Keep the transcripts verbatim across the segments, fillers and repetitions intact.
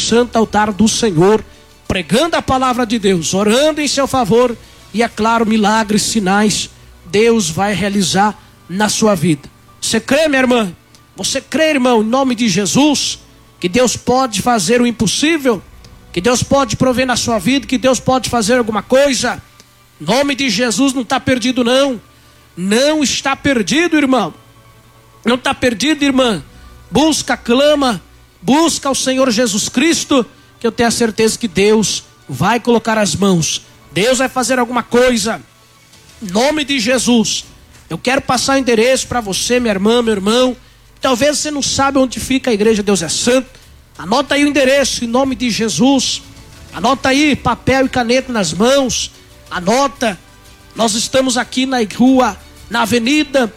santo altar do Senhor, pregando a palavra de Deus, orando em seu favor, e é claro, milagres, sinais, Deus vai realizar na sua vida. Você crê, minha irmã? Você crê, irmão, em nome de Jesus, que Deus pode fazer o impossível? Que Deus pode prover na sua vida, que Deus pode fazer alguma coisa? Em nome de Jesus, não está perdido não. Não está perdido, irmão. Não está perdido, irmã. Busca, clama, busca o Senhor Jesus Cristo, que eu tenho a certeza que Deus vai colocar as mãos. Deus vai fazer alguma coisa. Em nome de Jesus. Eu quero passar o endereço para você, minha irmã, meu irmão. Talvez você não sabe onde fica a igreja Deus é Santo. Anota aí o endereço, em nome de Jesus. Anota aí, papel e caneta nas mãos. Anota. Nós estamos aqui na rua, na Avenida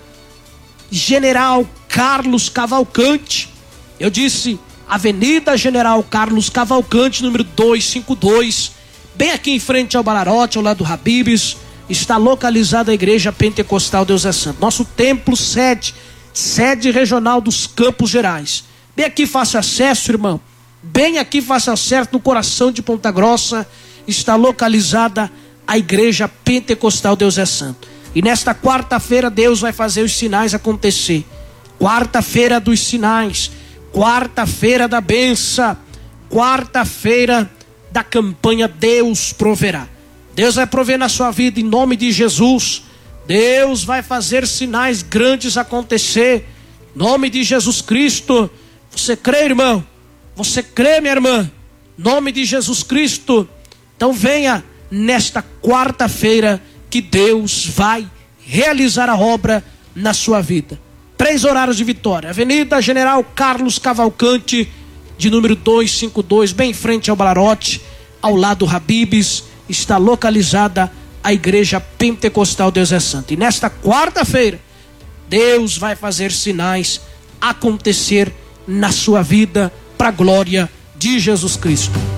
General Carlos Cavalcante. Eu disse Avenida General Carlos Cavalcante, número duzentos e cinquenta e dois. Bem aqui em frente ao Balarote, ao lado do Habib's, está localizada a Igreja Pentecostal Deus é Santo. Nosso templo sede, sede regional dos Campos Gerais. Bem aqui fácil acesso, irmão. Bem aqui fácil acesso, no coração de Ponta Grossa, está localizada a Igreja Pentecostal Deus é Santo. E nesta quarta-feira Deus vai fazer os sinais acontecer. Quarta-feira dos sinais, quarta-feira da bênção, quarta-feira da campanha Deus proverá. Deus vai prover na sua vida em nome de Jesus. Deus vai fazer sinais grandes acontecer em nome de Jesus Cristo. Você crê, irmão? Você crê, minha irmã? Em nome de Jesus Cristo. Então venha nesta quarta-feira que Deus vai realizar a obra na sua vida. Três horários de vitória. Avenida General Carlos Cavalcante, de número duzentos e cinquenta e dois, bem em frente ao Balarote, ao lado do Habib's, está localizada a Igreja Pentecostal Deus é Santo. E nesta quarta-feira, Deus vai fazer sinais acontecer na sua vida, para a glória de Jesus Cristo.